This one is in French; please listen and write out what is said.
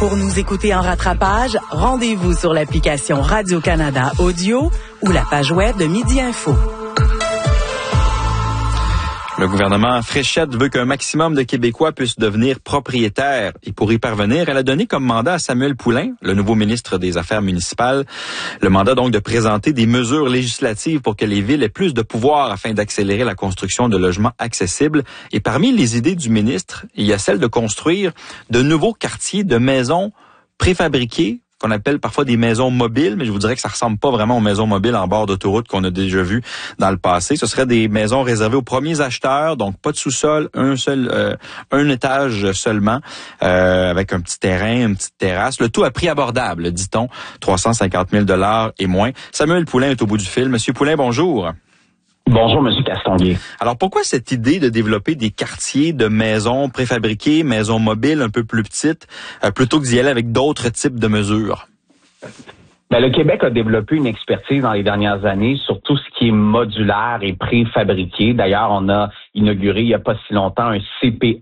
Pour nous écouter en rattrapage, rendez-vous sur l'application Radio-Canada Audio ou la page web de Midi Info. Le gouvernement Fréchette veut qu'un maximum de Québécois puissent devenir propriétaires. Et pour y parvenir, elle a donné comme mandat à Samuel Poulin, le nouveau ministre des Affaires municipales, le mandat donc de présenter des mesures législatives pour que les villes aient plus de pouvoir afin d'accélérer la construction de logements accessibles. Et parmi les idées du ministre, il y a celle de construire de nouveaux quartiers de maisons préfabriquées, qu'on appelle parfois des maisons mobiles, mais je vous dirais que ça ressemble pas vraiment aux maisons mobiles en bord d'autoroute qu'on a déjà vues dans le passé. Ce serait des maisons réservées aux premiers acheteurs, donc pas de sous-sol, un étage seulement, avec un petit terrain, une petite terrasse. Le tout à prix abordable, dit-on, 350 000 $ et moins. Samuel Poulin est au bout du fil. Monsieur Poulin, bonjour. Bonjour, M. Castonguay. Alors, pourquoi cette idée de développer des quartiers de maisons préfabriquées, maisons mobiles un peu plus petites, plutôt que d'y aller avec d'autres types de mesures? Le Québec a développé une expertise dans les dernières années sur tout ce qui est modulaire et préfabriqué. D'ailleurs, on a inauguré il n'y a pas si longtemps un CPE